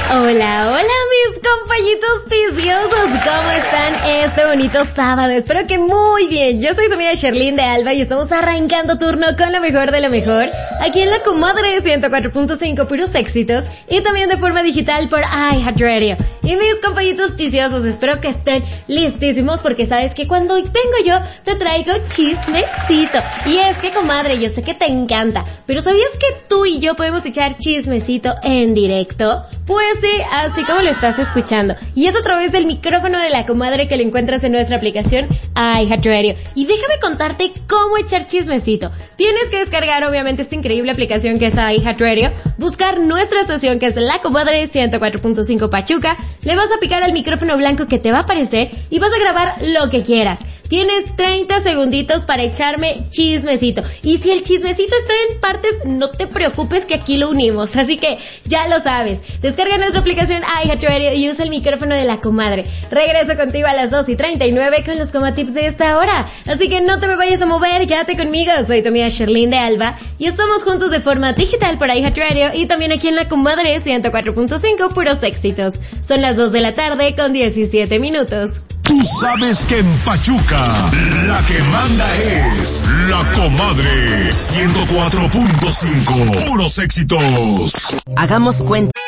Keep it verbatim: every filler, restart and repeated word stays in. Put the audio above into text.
Hola, hola mis compañitos viciosos, ¿cómo están este bonito sábado? Espero que muy bien. Yo soy su amiga Sherlyn de Alba y estamos arrancando turno con lo mejor de lo mejor aquí en la Comadre ciento cuatro punto cinco, puros éxitos, y también de forma digital por iHeartRadio. Y mis compañitos viciosos, espero que estén listísimos porque sabes que cuando vengo yo te traigo chismecito. Y es que, comadre, yo sé que te encanta, pero ¿sabías que tú y yo podemos echar chismecito en directo? Pues sí, así como lo estás escuchando. Y es a través del micrófono de la Comadre que lo encuentras en nuestra aplicación iHeartRadio. Y déjame contarte cómo echar chismecito. Tienes que descargar obviamente esta increíble aplicación que es iHeartRadio, buscar nuestra estación que es la Comadre ciento cuatro punto cinco Pachuca, le vas a picar al micrófono blanco que te va a aparecer y vas a grabar lo que quieras. Tienes treinta segunditos para echarme chismecito. Y si el chismecito está en partes, no te preocupes que aquí lo unimos. Así que ya lo sabes. Descarga nuestra aplicación iHeartRadio y usa el micrófono de la Comadre. Regreso contigo a las dos y treinta y nueve con los comatips de esta hora. Así que no te me vayas a mover, quédate conmigo. Soy tu amiga Sherlyn de Alba y estamos juntos de forma digital por iHeartRadio y también aquí en la Comadre ciento cuatro punto cinco, puros éxitos. Son las dos de la tarde con diecisiete minutos. Tú sabes que en Pachuca la que manda es la Comadre ciento cuatro punto cinco, puros éxitos. Hagamos cuenta.